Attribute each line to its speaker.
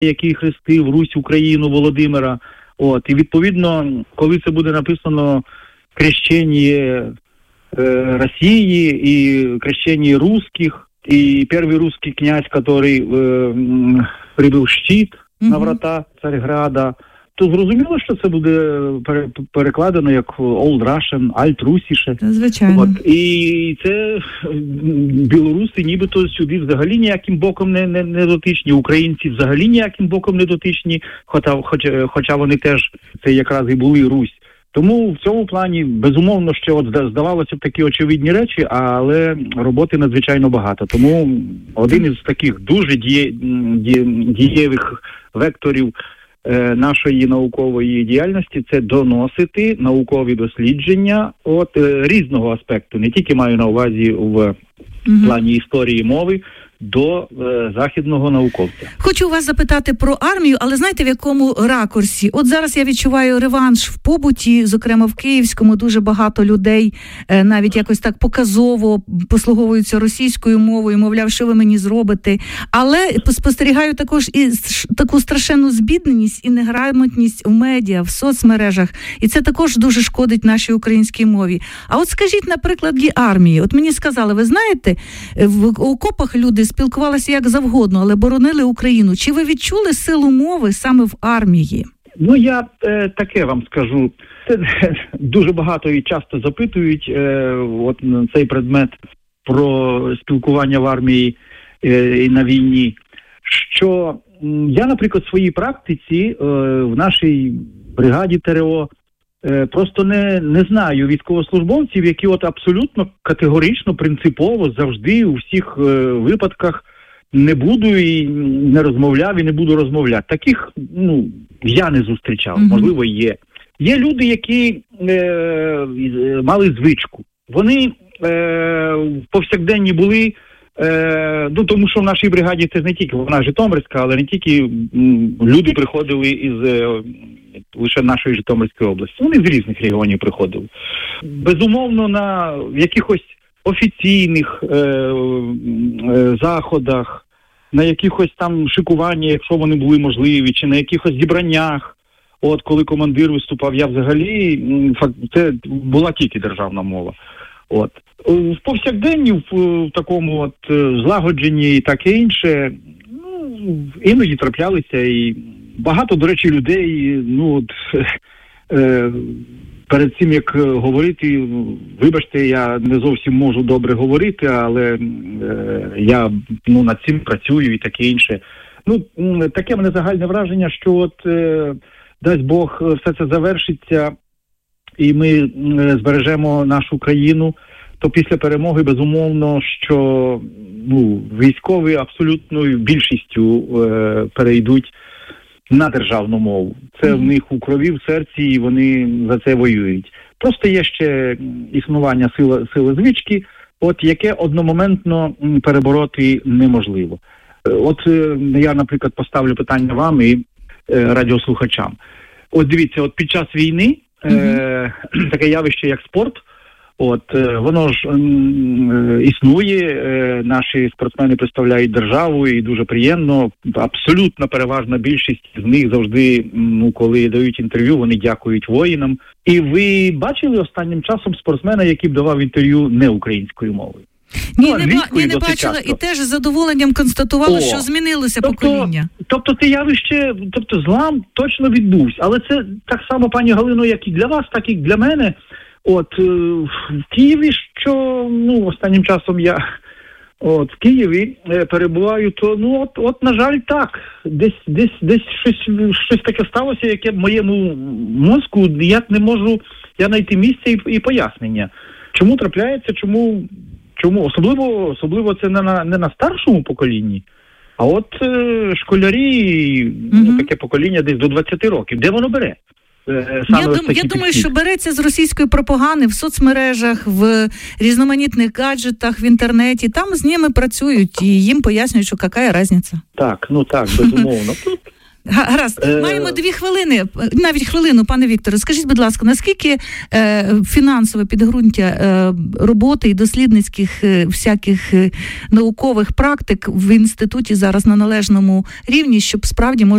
Speaker 1: який хрестив Русь, Україну, Володимира. І відповідно, коли це буде написано «Крещення Росії» і «Крещення русских», і перший русский князь, який прибив щит на врата Царьграда, то зрозуміло, що це буде перекладено як Old Russian, Alt Russische.
Speaker 2: Звичайно.
Speaker 1: І це білоруси нібито сюди взагалі ніяким боком не дотичні, українці взагалі ніяким боком не дотичні, хоча вони теж, це якраз і були Русь. Тому в цьому плані, безумовно, що здавалося б такі очевидні речі, але роботи надзвичайно багато. Тому один із таких дуже дієвих векторів нашої наукової діяльності – це доносити наукові дослідження різного аспекту. Не тільки маю на увазі в плані історії мови, до західного науковця.
Speaker 2: Хочу вас запитати про армію, але знаєте, в якому ракурсі? От зараз я відчуваю реванш в побуті, зокрема в Київському, дуже багато людей навіть якось так показово послуговуються російською мовою, мовляв, що ви мені зробите. Але спостерігаю також і таку страшенну збідненість і неграмотність у медіа, в соцмережах. І це також дуже шкодить нашій українській мові. А от скажіть, наприклад, для армії. От мені сказали, ви знаєте, в окопах люди спілкувалися як завгодно, але боронили Україну. Чи ви відчули силу мови саме в армії?
Speaker 1: Ну, я таке вам скажу. Це дуже багато і часто запитують цей предмет про спілкування в армії і на війні. Що я, наприклад, в своїй практиці в нашій бригаді ТРО просто не знаю військовослужбовців, які абсолютно категорично, принципово, завжди у всіх випадках не буду і не розмовляв, і не буду розмовляти. Таких, я не зустрічав, можливо, є. Є люди, які мали звичку. Вони повсякденні були, тому що в нашій бригаді це не тільки, вона Житомирська, але не тільки люди приходили із лише нашої Житомирської області. Вони з різних регіонів приходили. Безумовно, на якихось офіційних заходах, на якихось там шикуваннях, якщо вони були можливі, чи на якихось зібраннях, коли командир виступав, я взагалі, це була тільки державна мова. В повсякденні, в такому злагодженні і таке інше, іноді траплялися і багато, до речі, людей, перед цим, як говорити, вибачте, я не зовсім можу добре говорити, але я над цим працюю і таке інше. Таке мене загальне враження, що дасть Бог, все це завершиться і ми збережемо нашу країну, то після перемоги, безумовно, що військові абсолютною більшістю перейдуть на державну мову. Це в них у крові, в серці, і вони за це воюють. Просто є ще існування сили звички, яке одномоментно перебороти неможливо. Я, наприклад, поставлю питання вам і радіослухачам. Дивіться, під час війни таке явище, як спорт, воно ж існує, наші спортсмени представляють державу і дуже приємно. Абсолютно переважна більшість з них завжди, коли дають інтерв'ю, вони дякують воїнам. І ви бачили останнім часом спортсмена, який б давав інтерв'ю не українською мовою?
Speaker 2: Ні, не бачила, і теж з задоволенням констатувала, що змінилося покоління.
Speaker 1: Тобто це явище, злам точно відбувся. Але це так само, пані Галино, як і для вас, так і для мене. В Києві, що, останнім часом я в Києві перебуваю, то, на жаль, так. Десь щось таке сталося, яке в моєму мозку, я не можу знайти місце і пояснення. Чому трапляється, чому особливо це не на старшому поколінні, а школярі, таке покоління десь до 20 років. Де воно бере?
Speaker 2: Я думаю, що береться з російської пропаганди в соцмережах, в різноманітних гаджетах, в інтернеті. Там з ними працюють і їм пояснюють, що яка різниця.
Speaker 1: Так, безумовно.
Speaker 2: Гаразд. Маємо 2 хвилини, навіть хвилину, пане Вікторе. Скажіть, будь ласка, наскільки фінансове підґрунтя роботи і дослідницьких всяких наукових практик в інституті зараз на належному рівні, щоб справді можна